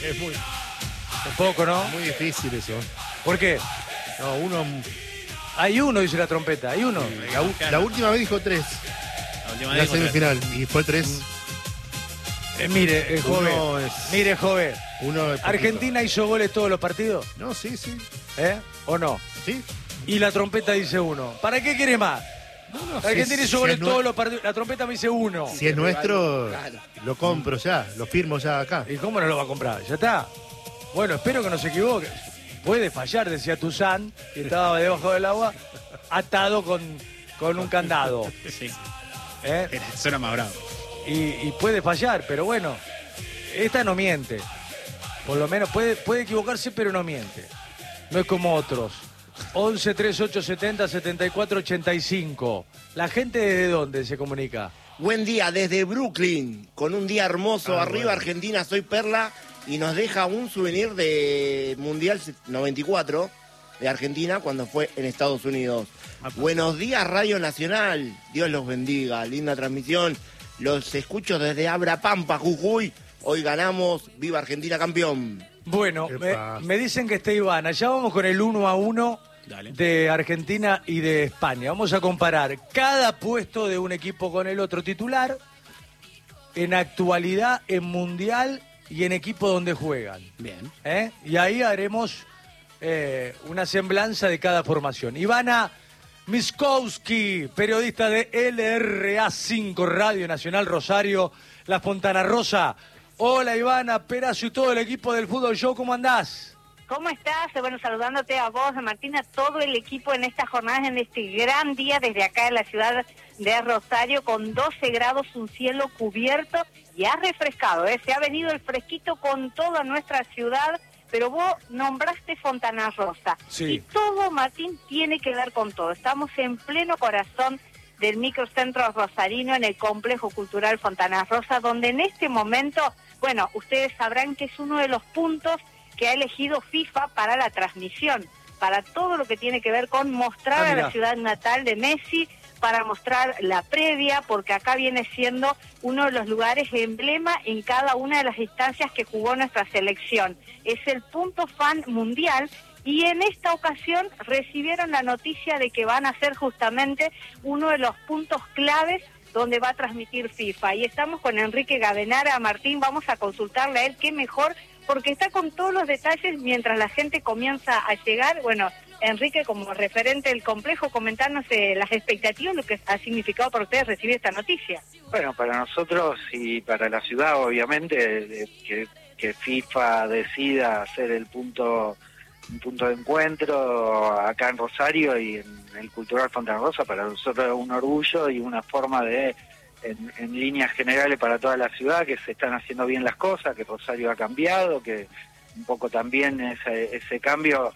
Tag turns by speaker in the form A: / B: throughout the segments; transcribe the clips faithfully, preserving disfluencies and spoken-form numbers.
A: Es muy,
B: Un poco, ¿no?
A: muy difícil eso.
B: ¿Por qué?
A: No, uno...
B: Hay uno, dice la trompeta, hay uno.
A: La, u- la última vez dijo tres.
C: La última
A: En la
C: vez dijo tres.
A: semifinal. Y fue tres.
B: Eh, mire, eh, joven.
A: Uno es-
B: Mire, joven.
A: Uno es poquito.
B: ¿Argentina hizo goles todos los partidos?
A: No, sí, sí.
B: ¿Eh? ¿O no?
A: Sí.
B: Y la trompeta dice uno. ¿Para qué quiere más?
A: No, no,
B: La Argentina
A: si-
B: hizo
A: si
B: goles
A: es nue-
B: todos los partidos. La trompeta me dice uno.
A: Si es nuestro,
D: Claro.
A: lo compro ya. Lo firmo ya acá.
B: ¿Y cómo no lo va a comprar? Ya está. Bueno, espero que no se equivoque. Puede fallar, decía Tuzán, que estaba debajo del agua, atado con, con un candado.
C: Sí,
B: ¿eh?
C: era- eso era más bravo.
B: Y, y puede fallar, pero bueno, esta no miente. Por lo menos puede, puede equivocarse, pero no miente. No es como otros. once, treinta y ocho, setenta, setenta y cuatro, ochenta y cinco. ¿La gente desde dónde se comunica?
D: Buen día desde Brooklyn, con un día hermoso.
A: Ah,
D: Arriba
A: bueno.
D: Argentina, soy Perla y nos deja un souvenir de Mundial noventa y cuatro de Argentina cuando fue en Estados Unidos. Buenos días Radio Nacional, Dios los bendiga, linda transmisión. Los escucho desde Abrapampa, Jujuy. Hoy ganamos, viva Argentina campeón.
B: Bueno,
A: ¿Qué
B: me,
A: pasa?
B: me dicen que está Iván. Allá vamos con el uno a uno
C: Dale.
B: de Argentina y de España. Vamos a comparar cada puesto de un equipo con el otro titular, en actualidad, en mundial y en equipo donde juegan.
C: Bien.
B: ¿eh? Y ahí haremos eh, una semblanza de cada formación. Ivana Miskowski, periodista de L R A cinco, Radio Nacional Rosario, La Fontana Rosa. Hola Ivana, Perazo y todo el equipo del Fútbol Show, ¿cómo andás?
E: ¿Cómo estás? Bueno, saludándote a vos, a Martín, a todo el equipo en estas jornadas, en este gran día desde acá en la ciudad de Rosario, con doce grados, un cielo cubierto y ha refrescado, ¿eh? Se ha venido el fresquito con toda nuestra ciudad, pero vos nombraste Fontana Rosa.
B: Sí.
E: Y todo, Martín, tiene que ver con todo. Estamos en pleno corazón del microcentro rosarino, en el complejo cultural Fontana Rosa, donde en este momento, bueno, ustedes sabrán que es uno de los puntos que ha elegido FIFA para la transmisión, para todo lo que tiene que ver con mostrar
B: Ah,
E: a
B: mirá.
E: la ciudad natal de Messi, para mostrar la previa, porque acá viene siendo uno de los lugares emblema en cada una de las instancias que jugó nuestra selección. Es el punto fan mundial. Y en esta ocasión recibieron la noticia de que van a ser justamente uno de los puntos claves donde va a transmitir FIFA. Y estamos con Enrique Gavenara. Martín, vamos a consultarle a él qué mejor, porque está con todos los detalles mientras la gente comienza a llegar. Bueno, Enrique, como referente del complejo, comentarnos eh, las expectativas, lo que ha significado para ustedes recibir esta noticia.
F: Bueno, para nosotros y para la ciudad, obviamente, de- que, que FIFA decida hacer el punto un punto de encuentro acá en Rosario y en el Cultural Fontana Rosa, para nosotros es un orgullo y una forma de, en, en líneas generales para toda la ciudad, que se están haciendo bien las cosas, que Rosario ha cambiado, que un poco también ese, ese cambio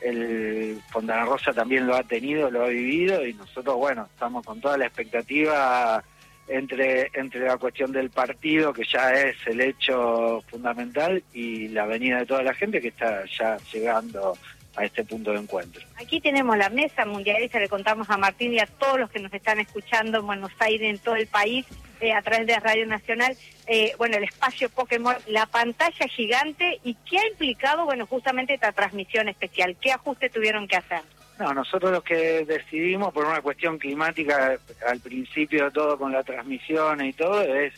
F: el Fontana Rosa también lo ha tenido, lo ha vivido, y nosotros, bueno, estamos con toda la expectativa entre entre la cuestión del partido, que ya es el hecho fundamental, y la venida de toda la gente que está ya llegando a este punto de encuentro.
E: Aquí tenemos la mesa mundialista, le contamos a Martín y a todos los que nos están escuchando en Buenos Aires, en todo el país, eh, a través de Radio Nacional, eh, bueno, el espacio Pokémon, la pantalla gigante, y qué ha implicado, bueno, justamente esta transmisión especial. ¿Qué ajustes tuvieron que hacer?
F: No, nosotros lo que decidimos por una cuestión climática, al principio de todo con la transmisión y todo, es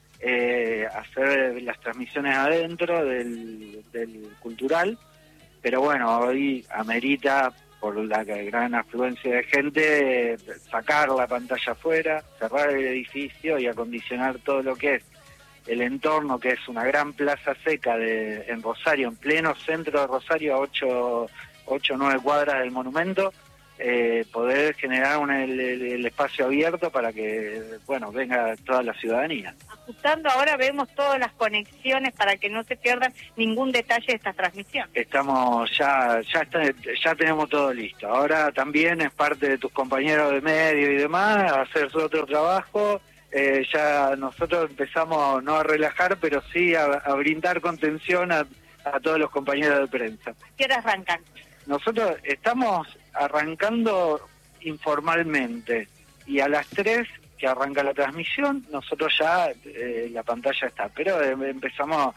F: eh, hacer las transmisiones adentro del, del cultural, pero bueno, hoy amerita, por la gran afluencia de gente, sacar la pantalla afuera, cerrar el edificio y acondicionar todo lo que es el entorno, que es una gran plaza seca de, en Rosario, en pleno centro de Rosario, a ocho ocho o nueve cuadras del monumento, eh, poder generar un, el, el espacio abierto para que, bueno, venga toda la ciudadanía.
E: Ajustando ahora vemos todas las conexiones para que no se pierdan ningún detalle de esta transmisión.
F: Estamos ya, ya está, ya tenemos todo listo. Ahora también es parte de tus compañeros de medio y demás, hacer su otro trabajo. Eh, ya nosotros empezamos no a relajar, pero sí a, a brindar contención a, a todos los compañeros de prensa.
E: ¿Qué hora arrancan?
F: Nosotros estamos arrancando informalmente y a las tres que arranca la transmisión, nosotros ya eh, la pantalla está, pero eh, empezamos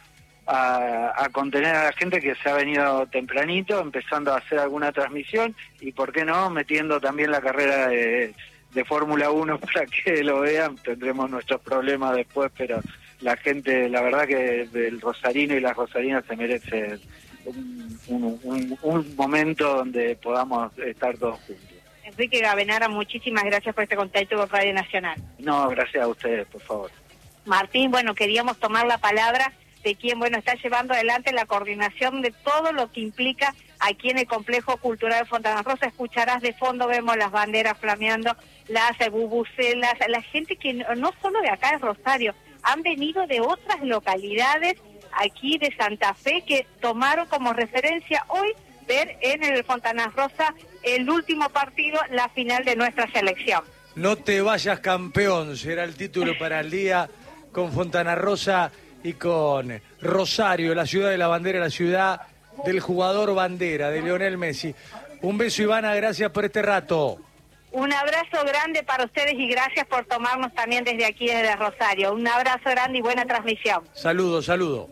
F: a, a contener a la gente que se ha venido tempranito, empezando a hacer alguna transmisión y, ¿por qué no?, metiendo también la carrera de, de Fórmula uno para que lo vean. Tendremos nuestros problemas después, pero la gente, la verdad que el rosarino y las rosarinas se merecen un, un, un, un momento donde podamos estar todos juntos.
E: Enrique Gavenara, muchísimas gracias por este contacto con Radio Nacional.
F: No, gracias a ustedes, por favor.
E: Martín, bueno, queríamos tomar la palabra de quien, bueno, está llevando adelante la coordinación de todo lo que implica aquí en el Complejo Cultural de Fontana Rosa. Escucharás de fondo, vemos las banderas flameando, las bubucelas, la gente que no, no solo de acá de Rosario, han venido de otras localidades aquí de Santa Fe que tomaron como referencia hoy ver en el Fontana Rosa el último partido, la final de nuestra selección.
B: No te vayas campeón, será el título para el día con Fontana Rosa y con Rosario, la ciudad de la bandera, la ciudad del jugador bandera, de Lionel Messi. Un beso, Ivana, gracias por este rato.
E: Un abrazo grande para ustedes y gracias por tomarnos también desde aquí, desde Rosario. Un abrazo grande y buena transmisión.
B: Saludo, saludo.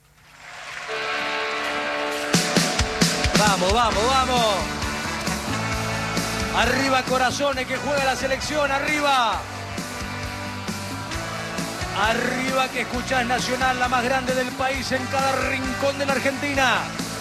B: Vamos, vamos, vamos. Arriba Corazones, que juega la selección, arriba. Arriba, que escuchás Nacional, la más grande del país, en cada rincón de la Argentina.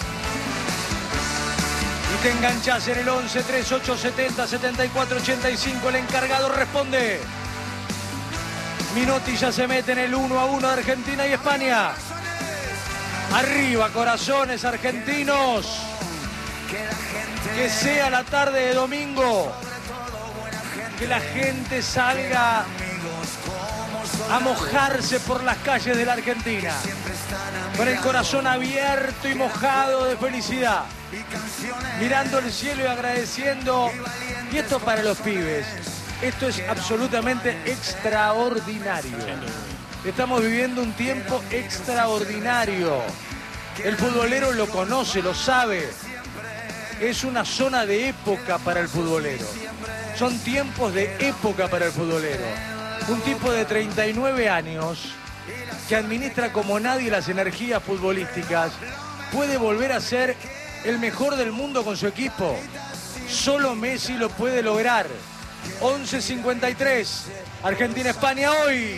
B: Y te enganchás en el once, treinta y ocho, setenta, setenta y cuatro, ochenta y cinco. El encargado responde. Minotti ya se mete en el uno a uno de Argentina y España. Arriba, Corazones argentinos. Que sea la tarde de domingo. Que la gente salga a mojarse por las calles de la Argentina, con el corazón abierto y mojado de felicidad, mirando el cielo y agradeciendo. Y esto para los pibes, esto es absolutamente extraordinario. Estamos viviendo un tiempo extraordinario. El futbolero lo conoce, lo sabe. Es una zona de época para el futbolero. Son tiempos de época para el futbolero. Un tipo de treinta y nueve años que administra como nadie las energías futbolísticas puede volver a ser el mejor del mundo con su equipo. Solo Messi lo puede lograr. once cincuenta y tres, Argentina-España hoy.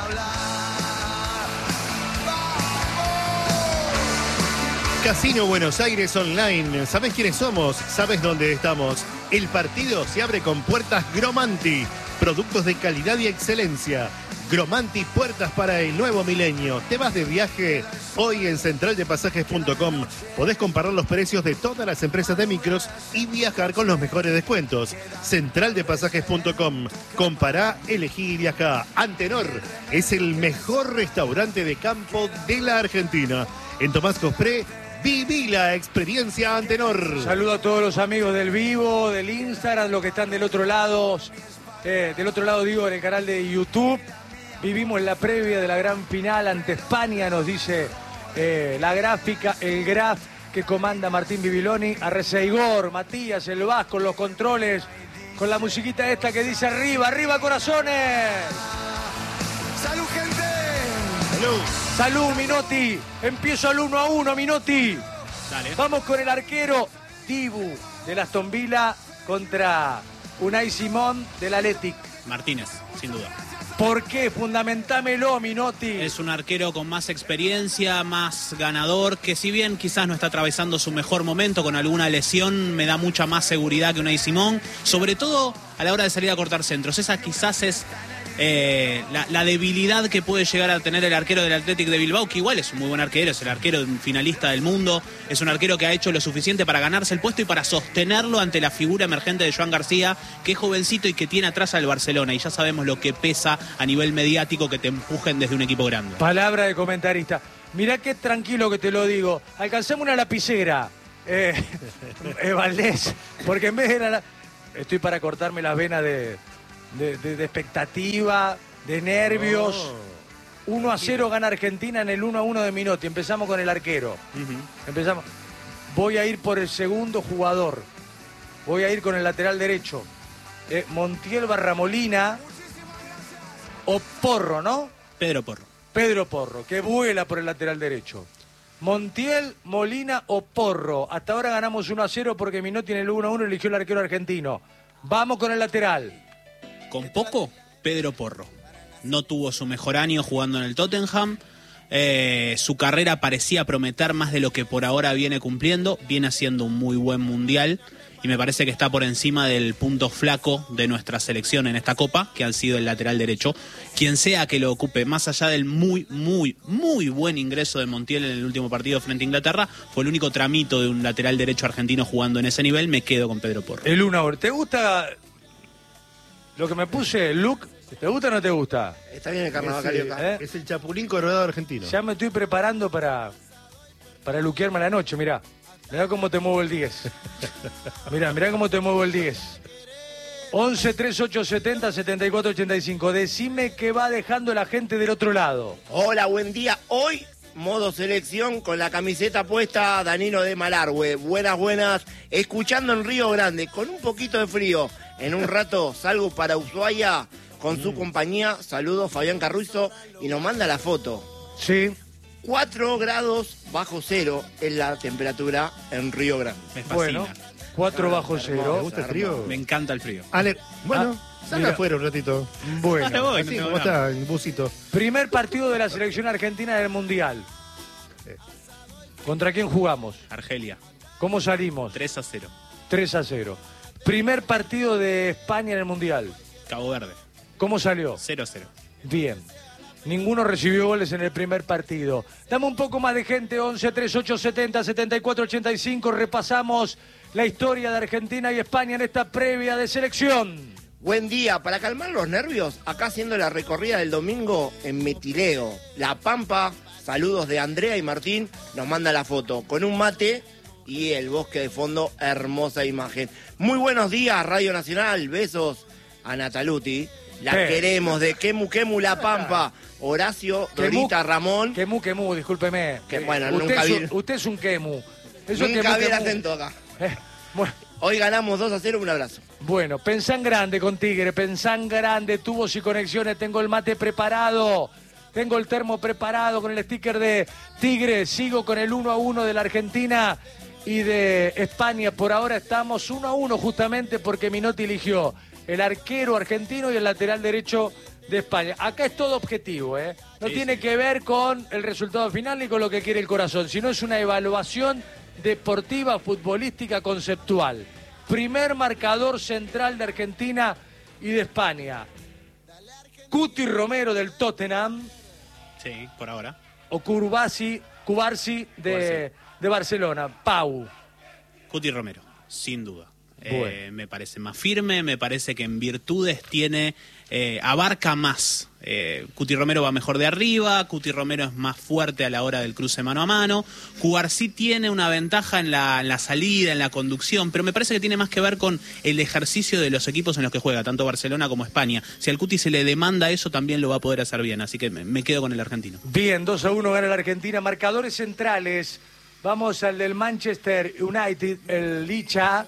A: Casino Buenos Aires Online. ¿Sabés quiénes somos? ¿Sabés dónde estamos? El partido se abre con puertas Gromanti. Productos de calidad y excelencia. Gromanti, puertas para el nuevo milenio. ¿Te vas de viaje? Hoy en central de pasajes punto com podés comparar los precios de todas las empresas de micros y viajar con los mejores descuentos. central de pasajes punto com. Compará, elegí y viajá. Antenor es el mejor restaurante de campo de la Argentina. En Tomás Cospré, viví la experiencia Antenor.
B: Saludo a todos los amigos del vivo, del Instagram, los que están del otro lado. Eh, del otro lado, digo, en el canal de YouTube. Vivimos la previa de la gran final ante España, nos dice eh, la gráfica, el graf que comanda Martín Bibiloni. A Igor, Matías, el Vasco, los controles, con la musiquita esta que dice arriba, arriba Corazones.
C: ¡Salud, gente!
A: Salud.
B: Salud, Minotti. Empiezo al uno a uno, Minotti.
G: Dale.
B: Vamos con el arquero Dibu de Aston Villa contra Unai Simón del Athletic.
G: Martínez, sin duda.
B: ¿Por qué? Fundamentámelo, Minotti.
G: Es un arquero con más experiencia, más ganador, que si bien quizás no está atravesando su mejor momento con alguna lesión, me da mucha más seguridad que Unai Simón, sobre todo a la hora de salir a cortar centros. Esa quizás es eh, la, la debilidad que puede llegar a tener el arquero del Athletic de Bilbao, que igual es un muy buen arquero, es el arquero finalista del mundo, es un arquero que ha hecho lo suficiente para ganarse el puesto y para sostenerlo ante la figura emergente de Joan García, que es jovencito y que tiene atrás al Barcelona, y ya sabemos lo que pesa a nivel mediático que te empujen desde un equipo grande.
B: Palabra de comentarista. Mirá qué tranquilo que te lo digo. Alcancemos una lapicera, eh, eh, Valdés, porque en vez de la... Estoy para cortarme las venas de, de, de, de expectativa, de nervios.
A: Oh.
B: uno a cero gana Argentina en el uno a uno de Minotti. Empezamos con el arquero.
G: Uh-huh.
B: Empezamos. Voy a ir por el segundo jugador. Voy a ir con el lateral derecho. Eh, Montiel Barramolina o Porro, ¿no?
G: Pedro Porro.
B: Pedro Porro, que vuela por el lateral derecho. Montiel, Molina o Porro. Hasta ahora ganamos uno a cero porque Minotti en el uno a uno eligió el arquero argentino. Vamos con el lateral.
G: Con poco, Pedro Porro. No tuvo su mejor año jugando en el Tottenham. Eh, su carrera parecía prometer más de lo que por ahora viene cumpliendo. Viene haciendo un muy buen mundial. Y me parece que está por encima del punto flaco de nuestra selección en esta Copa, que han sido el lateral derecho. Quien sea que lo ocupe, más allá del muy, muy, muy buen ingreso de Montiel en el último partido frente a Inglaterra, fue el único tramito de un lateral derecho argentino jugando en ese nivel. Me quedo con Pedro Porro.
B: El uno a uno. ¿Te gusta lo que me puse, Luke? ¿Te gusta o no te gusta?
D: Está bien el carnaval
A: Es,
D: carioca.
B: ¿Eh?
A: es el Chapulín Colorado argentino.
B: Ya me estoy preparando para, para luquearme a la noche, mirá. Mirá cómo te muevo el diez. Mirá, mirá cómo te muevo el diez. once, treinta y ocho, setenta, setenta y cuatro, ochenta y cinco. Decime qué va dejando la gente del otro lado.
D: Hola, buen día. Hoy, modo selección con la camiseta puesta, Danilo de Malargüe. Buenas, buenas. Escuchando en Río Grande, con un poquito de frío. En un rato salgo para Ushuaia con su compañía. Saludos, Fabián Carruizo. Y nos manda la foto.
B: Sí.
D: cuatro grados bajo cero es la temperatura en Río Grande.
G: Me fascina.
B: Bueno, cuatro bajo
A: ¿Te
B: cero.
A: gusta el frío?
G: Me encanta el frío.
A: Ale, bueno,
B: Ah,
A: salga
B: mira.
A: afuera un ratito.
B: Bueno.
G: Ahora voy, no
A: Así
G: tengo
A: como
G: drama.
A: está, en busito.
B: Primer partido de la selección argentina del Mundial. ¿Contra quién jugamos?
G: Argelia,
B: ¿Cómo salimos?
G: tres a cero.
B: tres a cero. Primer partido de España en el Mundial.
G: Cabo Verde,
B: ¿Cómo salió?
G: cero a cero.
B: Bien. Ninguno recibió goles en el primer partido. Dame un poco más de gente, once, treinta y ocho, setenta, setenta y cuatro, ochenta y cinco. Repasamos la historia de Argentina y España en esta previa de selección.
D: Buen día, para calmar los nervios, acá haciendo la recorrida del domingo en Metileo, La Pampa, saludos de Andrea y Martín, nos manda la foto con un mate y el bosque de fondo, hermosa imagen. Muy buenos días, Radio Nacional, besos a Nataluti, la
B: Sí.
D: queremos de Quemu Quemu La Pampa, Horacio, Dorita, Ramón.
B: Quemu, quemu, discúlpeme.
D: Que bueno,
B: usted
D: nunca
B: es
D: vi-
B: un, usted es un quemu. Eso
D: Nunca
B: quemu,
D: vi el
B: quemu.
D: acento acá.
B: Eh, bueno.
D: Hoy ganamos dos a cero, un abrazo.
B: Bueno, pensá en grande con Tigre, pensá en grande, tubos y conexiones, tengo el mate preparado, tengo el termo preparado con el sticker de Tigre, sigo con el uno a uno de la Argentina y de España. Por ahora estamos uno a uno justamente porque Minotti eligió el arquero argentino y el lateral derecho de España. Acá es todo objetivo, ¿eh? No
G: Sí,
B: tiene
G: sí.
B: que ver con el resultado final ni con lo que quiere el corazón, sino es una evaluación deportiva, futbolística, conceptual. Primer marcador central de Argentina y de España. Cuti Romero del Tottenham
G: Sí, por ahora.
B: o Curbasi, Cubarsi de, de Barcelona. Pau.
G: Cuti Romero, sin duda.
B: Bueno.
G: Eh, me parece más firme, me parece que en virtudes tiene, eh, abarca más. Eh, Cuti Romero va mejor de arriba, Cuti Romero es más fuerte a la hora del cruce mano a mano. Cubarsí tiene una ventaja en la, en la salida, en la conducción, pero me parece que tiene más que ver con el ejercicio de los equipos en los que juega, tanto Barcelona como España. Si al Cuti se le demanda eso, también lo va a poder hacer bien, así que me, me quedo con el argentino.
B: Bien, dos a uno gana la Argentina. Marcadores centrales. Vamos al del Manchester United, el Licha,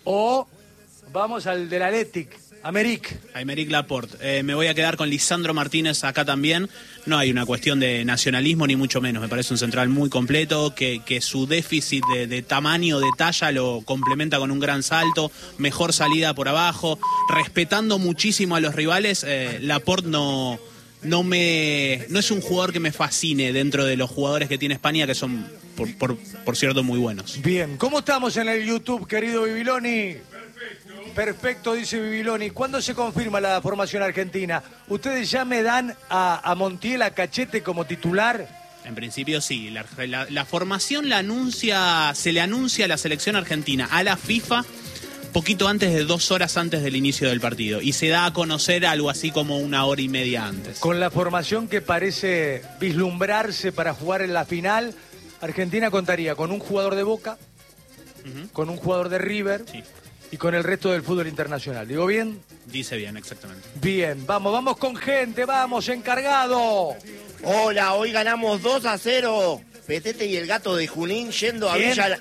B: o vamos al del Athletic, Americ.
G: Aymeric Laporte. Eh, me voy a quedar con Lisandro Martínez acá también. No hay una cuestión de nacionalismo ni mucho menos. Me parece un central muy completo, que, que su déficit de, de tamaño, de talla, lo complementa con un gran salto, mejor salida por abajo, respetando muchísimo a los rivales. Eh, Laporte no, no, me, no es un jugador que me fascine dentro de los jugadores que tiene España, que son, por, por, por cierto, muy buenos.
B: Bien, ¿cómo estamos en el YouTube, querido Bibiloni? Perfecto, dice Bibiloni. ¿Cuándo se confirma la formación argentina? ¿Ustedes ya me dan a, a Montiel, a Cachete como titular?
G: En principio sí, la, la, la formación la anuncia, se le anuncia a la selección argentina, a la FIFA, poquito antes de dos horas antes del inicio del partido. Y se da a conocer algo así como una hora y media antes.
B: Con la formación que parece vislumbrarse para jugar en la final, Argentina contaría con un jugador de Boca,
G: Ujú.
B: con un jugador de River
G: Sí,
B: y con el resto del fútbol internacional. ¿Digo bien?
G: dice bien, exactamente.
B: Bien, vamos, vamos con gente, vamos, encargado.
D: Hola, hoy ganamos dos a cero. Petete y el gato de Junín yendo a
B: ¿Quién?
D: Villa...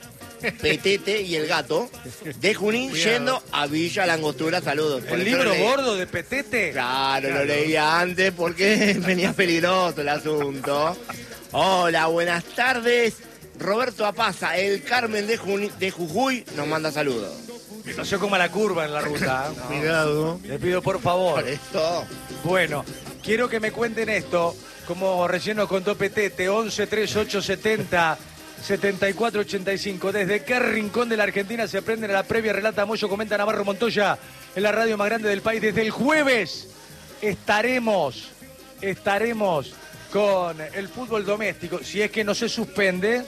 D: Petete y el gato de Junín
A: Cuidado.
D: yendo a Villa Langostura. Saludos. Por
B: El
D: eso
B: libro
D: lo leí.
B: gordo de Petete.
D: Claro, lo leía antes porque venía peligroso el asunto. Hola, buenas tardes. Roberto Apaza, el Carmen de, Juni- de Jujuy, nos manda saludos.
B: No se coma la curva en la ruta. ¿eh?
A: Cuidado.
B: Les pido por favor.
D: Por esto.
B: Bueno, quiero que me cuenten esto, como recién nos contó Petete, once treinta y ocho setenta setenta y cuatro ochenta y cinco. ¿Desde qué rincón de la Argentina se aprenden a la previa? Relata Moyo, comenta Navarro Montoya en la radio más grande del país. Desde el jueves estaremos, estaremos con el fútbol doméstico, si es que no se suspende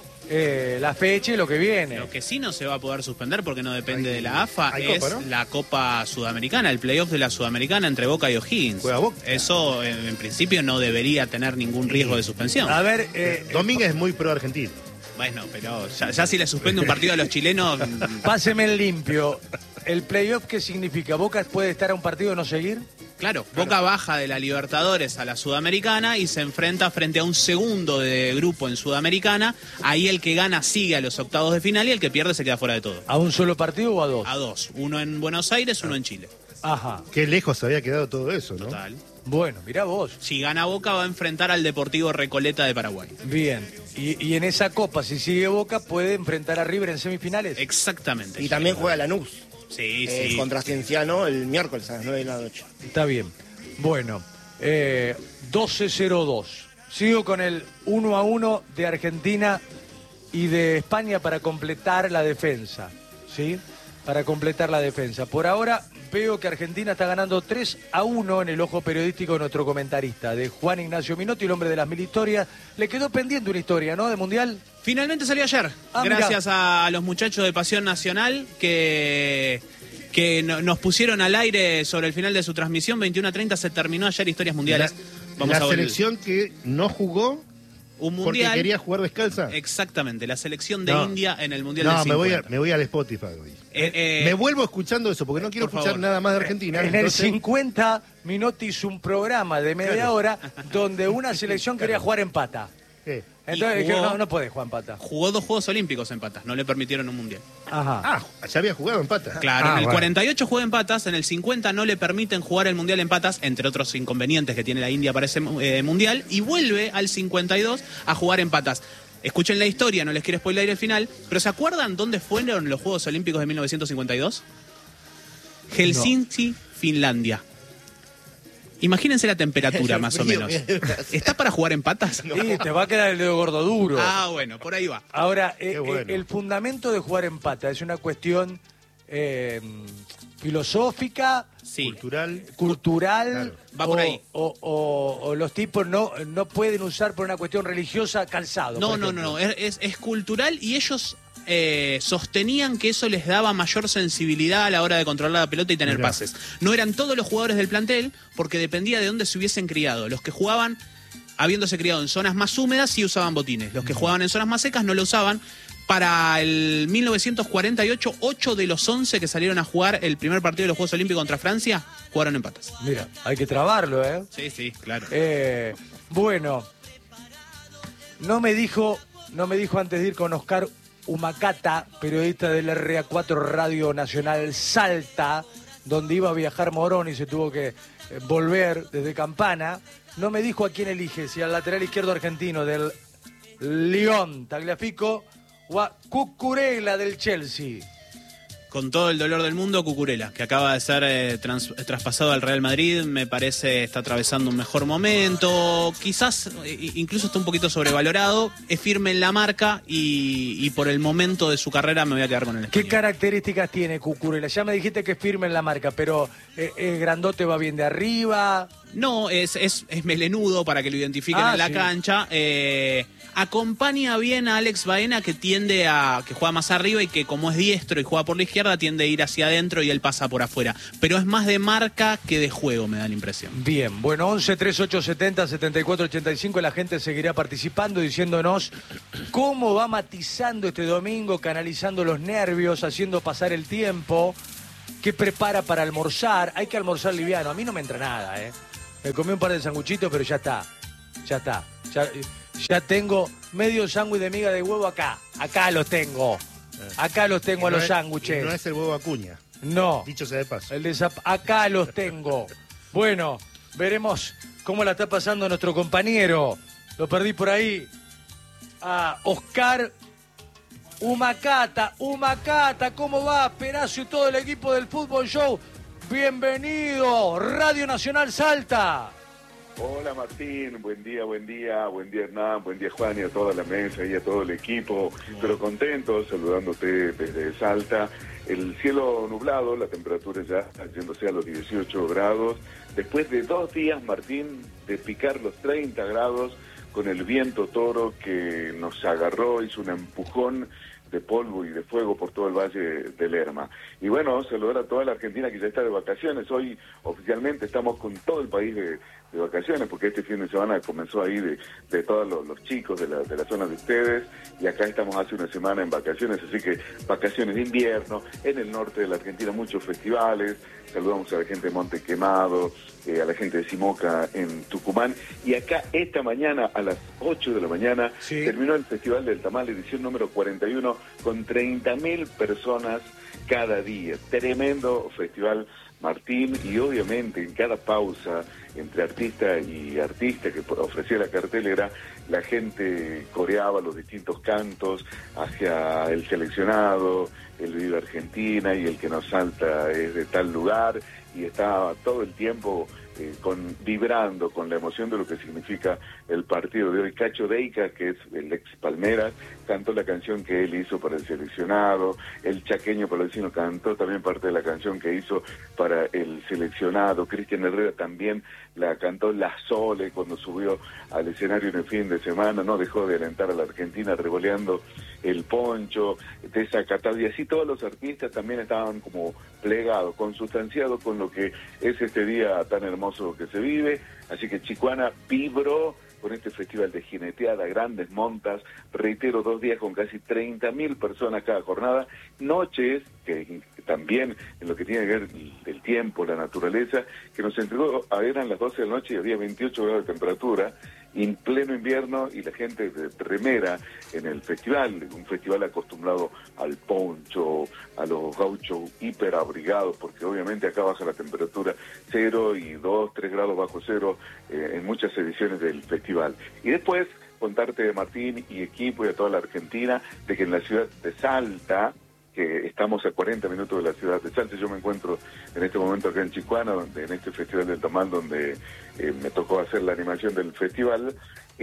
B: eh, la fecha y lo que viene.
G: Lo que sí no se va a poder suspender porque no depende de la A F A
A: hay
G: es
A: Copa, ¿no?
G: la Copa Sudamericana, el playoff de la Sudamericana entre Boca y O'Higgins.
A: Juega Boca.
G: Eso en, en principio no debería tener ningún riesgo de suspensión.
B: A ver, eh,
A: Domínguez es muy pro argentino.
G: Bueno, pero ya, ya si le suspende un partido a los chilenos,
B: páseme el limpio. ¿El playoff qué significa? ¿Boca puede estar a un partido y no seguir?
G: claro, Boca baja de la Libertadores a la Sudamericana y se enfrenta frente a un segundo de grupo en Sudamericana. Ahí el que gana sigue a los octavos de final y el que pierde se queda fuera de todo.
B: ¿A un solo partido o a dos?
G: A dos, uno en Buenos Aires, uno en Chile.
B: Ajá.
A: Qué lejos había quedado todo eso, ¿no?
G: Total.
B: Bueno, mirá vos.
G: Si gana Boca va a enfrentar al Deportivo Recoleta de Paraguay.
B: Bien. Y, y en esa copa, si sigue Boca, puede enfrentar a River en semifinales.
G: Exactamente.
D: Y también juega Lanús.
G: Sí,
D: eh,
G: sí.
D: Contra Cienciano el miércoles a las nueve de la noche.
B: Está bien. Bueno, eh, doce cero dos. Sigo con el uno a uno de Argentina y de España para completar la defensa. ¿Sí? Para completar la defensa. Por ahora veo que Argentina está ganando tres a uno en el ojo periodístico de nuestro comentarista, de Juan Ignacio Minotti, el hombre de las mil historias. Le quedó pendiente una historia, ¿no? De Mundial.
G: Finalmente salió ayer,
B: Ah,
G: gracias a los muchachos de Pasión Nacional que, que no- nos pusieron al aire sobre el final de su transmisión. veintiuno a treinta se terminó ayer Historias Mundiales.
A: La,
G: Vamos
A: la
G: a ver
A: selección que no jugó
G: un
A: porque
G: mundial.
A: quería jugar descalza.
G: Exactamente, la selección de
A: No.
G: India en el Mundial
A: No,
G: del
A: me voy, a,
G: cincuenta.
A: me voy al Spotify hoy.
G: Eh, eh,
A: me vuelvo escuchando eso porque no quiero
G: por
A: escuchar
G: favor.
A: nada más de Argentina.
B: En el
A: entonces-
B: cincuenta, Minotti hizo un programa de media
A: Claro.
B: hora donde una selección quería jugar en pata.
A: ¿Qué?
B: Entonces
G: Y
B: dijeron,
G: jugó-
B: no, no puede jugar en pata.
G: Jugó dos Juegos Olímpicos en patas, no le permitieron un Mundial.
B: Ajá.
A: Ah, ya había jugado en pata.
G: Claro,
A: Ah,
G: en el
A: bueno.
G: cuarenta y ocho juega en patas, en el cincuenta no le permiten jugar el Mundial en patas, entre otros inconvenientes que tiene la India para ese eh, Mundial, y vuelve al cincuenta y dos a jugar en patas. Escuchen la historia, no les quiero spoiler el final, pero ¿se acuerdan dónde fueron los Juegos Olímpicos de mil novecientos cincuenta y dos? Helsinki, Finlandia. Imagínense la temperatura, más o
D: Frío
G: menos.
D: que debe hacer.
G: ¿Está para jugar en patas?
B: Y te va a quedar el dedo gordo duro.
G: Ah, bueno, por ahí va.
B: Ahora, eh,
A: Qué bueno.
B: eh, el fundamento de jugar en pata es una cuestión eh, filosófica,
G: Sí.
A: Cultural.
B: cultural,
A: Claro.
G: Va por
B: o,
G: ahí.
B: O, o- o los tipos no, no pueden usar por una cuestión religiosa calzado.
G: No,
B: por
G: no,
B: ejemplo.
G: no, es, es- es cultural y ellos eh, sostenían que eso les daba mayor sensibilidad a la hora de controlar la pelota y tener
A: Mirá.
G: pases. No eran todos los jugadores del plantel porque dependía de dónde se hubiesen criado. Los que jugaban, habiéndose criado en zonas más húmedas, sí usaban botines. Los que jugaban en zonas más secas no lo usaban. Para el mil novecientos cuarenta y ocho, ocho de los once que salieron a jugar el primer partido de los Juegos Olímpicos contra Francia jugaron en patas.
B: Mira, hay que trabarlo, ¿eh?
G: Sí, sí, claro.
B: Eh, bueno, no me dijo, no me dijo antes de ir con Oscar Humacata, periodista del R A cuatro Radio Nacional Salta, donde iba a viajar Morón y se tuvo que eh, volver desde Campana. No me dijo a quién elige, si al lateral izquierdo argentino del Lyon Tagliafico o a Cucurella del Chelsea.
G: Con todo el dolor del mundo, Cucurella, que acaba de ser eh, trans- traspasado al Real Madrid, me parece está atravesando un mejor momento, quizás eh, incluso está un poquito sobrevalorado, es firme en la marca y, y por el momento de su carrera me voy a quedar con el
B: ¿Qué
G: español.
B: características tiene Cucurella? Ya me dijiste que es firme en la marca, pero eh, es grandote, va bien de arriba.
G: No, es, es, es melenudo para que lo identifiquen
B: Ah,
G: en la
B: sí.
G: cancha. Eh, acompaña bien a Alex Baena, que tiende a. que juega más arriba y que, como es diestro y juega por la izquierda, tiende a ir hacia adentro y él pasa por afuera. Pero es más de marca que de juego, me da la impresión.
B: Bien, bueno, once treinta y ocho setenta setenta y cuatro ochenta y cinco, la gente seguirá participando, diciéndonos cómo va matizando este domingo, canalizando los nervios, haciendo pasar el tiempo, qué prepara para almorzar. Hay que almorzar liviano, a mí no me entra nada, ¿eh? Me comí un par de sanguchitos, pero ya está, ya está. Ya, ya tengo medio sándwich de miga de huevo acá, acá los tengo. Acá los tengo a
A: No
B: los
A: es-
B: sándwiches.
A: No es el huevo Acuña,
B: No.
A: dicho sea de paso.
B: El de Zap- acá los tengo. Bueno, veremos cómo la está pasando nuestro compañero. Lo perdí por ahí. a Oscar Humacata. Humacata, ¿cómo va? Perazo y todo el equipo del Fútbol Show. Bienvenido, Radio Nacional Salta.
H: Hola Martín, buen día, buen día, buen día Hernán, buen día Juan y a toda la mesa y a todo el equipo, pero contento, saludándote desde Salta. El cielo nublado, la temperatura ya yéndose a los dieciocho grados, después de dos días, Martín, de picar los treinta grados, con el viento toro que nos agarró, hizo un empujón de polvo y de fuego por todo el Valle del Lerma. Y bueno, saludar a toda la Argentina que ya está de vacaciones. Hoy oficialmente estamos con todo el país de, de vacaciones, porque este fin de semana comenzó ahí de, de todos los, los chicos de la, de la zona de ustedes, y acá estamos hace una semana en vacaciones, así que vacaciones de invierno, en el norte de la Argentina muchos festivales. Saludamos a la gente de Monte Quemado, eh, a la gente de Simoca en Tucumán, y acá esta mañana a las ocho de la mañana sí. terminó el Festival del Tamal, edición número cuarenta y uno, con treinta mil personas cada día. Tremendo festival, Martín, y obviamente en cada pausa entre artista y artista que ofrecía la cartelera, la gente coreaba los distintos cantos hacia el seleccionado, el Viva Argentina y el que nos salta es de tal lugar, y estaba todo el tiempo eh, con, vibrando con la emoción de lo que significa el partido de hoy. Cacho Deica, que es el ex Palmeras, cantó la canción que él hizo para el seleccionado. El chaqueño palavecino cantó también parte de la canción que hizo para el seleccionado. Cristian Herrera también la cantó La Sole cuando subió al escenario en el fin de semana. No dejó de alentar a la Argentina revoleando el poncho, desacatado, y así todos los artistas también estaban como plegados, consustanciados con lo que es este día tan hermoso que se vive. Así que Chicuana vibró con este festival de jineteada, grandes montas, reitero, dos días con casi treinta mil personas cada jornada, noches, que también en lo que tiene que ver el tiempo, la naturaleza, que nos entregó, eran las doce de la noche y había veintiocho grados de temperatura, en pleno invierno, y la gente de remera en el festival, un festival acostumbrado al poncho, a los gauchos hiperabrigados, porque obviamente acá baja la temperatura cero y dos, tres grados bajo cero eh, en muchas ediciones del festival. Y después contarte, Martín y equipo y a toda la Argentina, de que en la ciudad de Salta, que estamos a cuarenta minutos de la ciudad de Salta, yo me encuentro en este momento acá en Chicuana, donde en este Festival del Tamal, donde eh, me tocó hacer la animación del festival.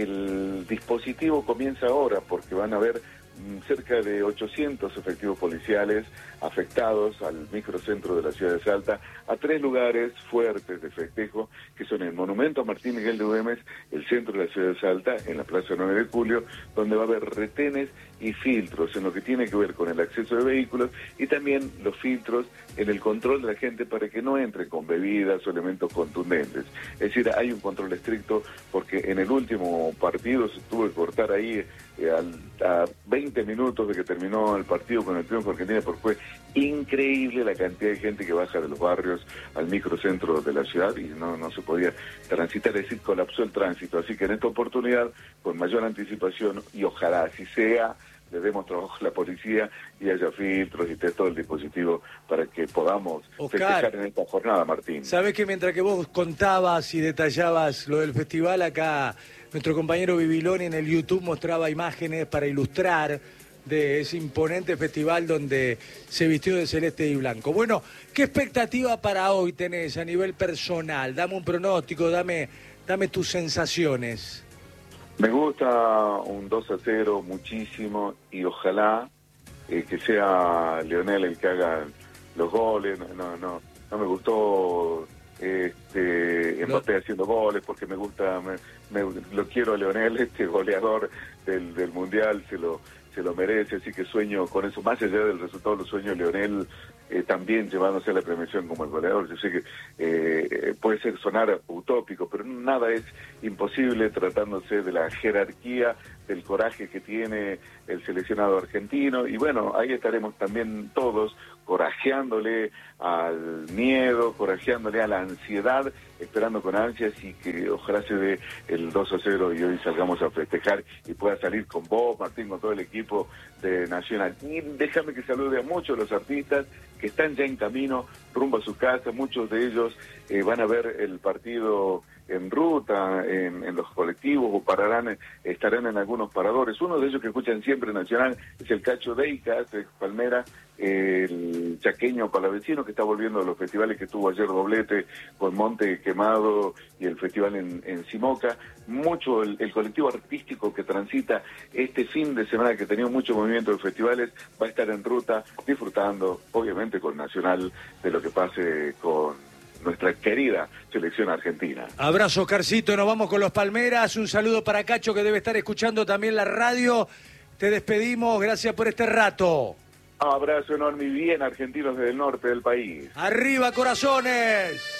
H: El dispositivo comienza ahora, porque van a haber cerca de ochocientos efectivos policiales afectados al microcentro de la ciudad de Salta, a tres lugares fuertes de festejo, que son el Monumento a Martín Miguel de Güemes, el centro de la ciudad de Salta, en la Plaza nueve de julio, donde va a haber retenes y filtros en lo que tiene que ver con el acceso de vehículos, y también los filtros en el control de la gente para que no entre con bebidas o elementos contundentes. Es decir, hay un control estricto, porque en el último partido se tuvo que cortar ahí eh, al, a veinte minutos de que terminó el partido con el triunfo argentino, porque fue increíble la cantidad de gente que baja de los barrios al microcentro de la ciudad y no, no se podía transitar, es decir, colapsó el tránsito. Así que en esta oportunidad, con mayor anticipación, y ojalá así sea, le demos trabajo a la policía y haya filtros y esté todo el dispositivo para que podamos Oscar, festejar en esta jornada, Martín.
B: Sabés que mientras que vos contabas y detallabas lo del festival, acá nuestro compañero Bibiloni en el YouTube mostraba imágenes para ilustrar de ese imponente festival donde se vistió de celeste y blanco. Bueno, ¿qué expectativa para hoy tenés a nivel personal? Dame un pronóstico, dame, dame tus sensaciones.
H: Me gusta un dos a cero muchísimo, y ojalá eh, que sea Leonel el que haga los goles. No, no, no me gustó este Mbappé no. haciendo goles, porque me gusta, me, me, lo quiero a Leonel, este goleador del, del Mundial, se lo se lo merece, así que sueño con eso. Más allá del resultado, lo sueño Leonel eh, también llevándose a la premiación como el goleador. Yo sé que eh, puede ser sonar utópico, pero nada es imposible tratándose de la jerarquía, del coraje que tiene el seleccionado argentino, y bueno, ahí estaremos también todos corajeándole al miedo, corajeándole a la ansiedad, esperando con ansias, y que ojalá se dé el dos a cero y hoy salgamos a festejar y pueda salir con vos, Martín, con todo el equipo de Nacional. Y déjame que salude a muchos de los artistas que están ya en camino rumbo a su casa. Muchos de ellos eh, van a ver el partido en ruta, en, en los colectivos, o pararán, estarán en algunos paradores. Uno de ellos que escuchan siempre Nacional es el Cacho Deica, ex Palmera, el chaqueño palavecino que está volviendo a los festivales que tuvo ayer doblete con Monte Quemado y el festival en, en Simoca. Mucho el, el colectivo artístico que transita este fin de semana, que ha tenido mucho movimiento de festivales, va a estar en ruta disfrutando, obviamente con Nacional, de lo que pase con nuestra querida selección argentina.
B: Abrazo, Oscarcito, nos vamos con los Palmeras. Un saludo para Cacho, que debe estar escuchando también la radio. Te despedimos, gracias por este rato.
H: Abrazo enorme y bien argentinos desde el norte del país.
B: ¡Arriba, corazones!